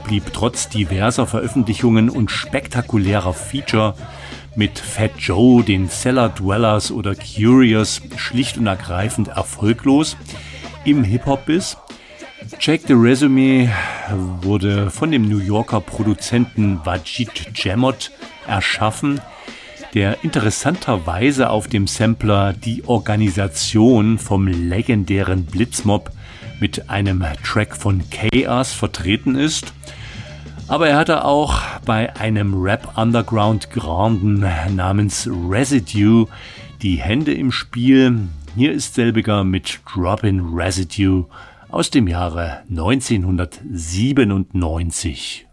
blieb trotz diverser Veröffentlichungen und spektakulärer Feature mit Fat Joe, den Cellar Dwellers oder Curious schlicht und ergreifend erfolglos im Hip-Hop-Biss. Check the Resume wurde von dem New Yorker Produzenten Wajid Jamot erschaffen, der interessanterweise auf dem Sampler die Organisation vom legendären Blitzmob mit einem Track von Chaos vertreten ist. Aber er hatte auch bei einem Rap-Underground-Granden namens Residue die Hände im Spiel. Hier ist selbiger mit Drop-in Residue aus dem Jahre 1997.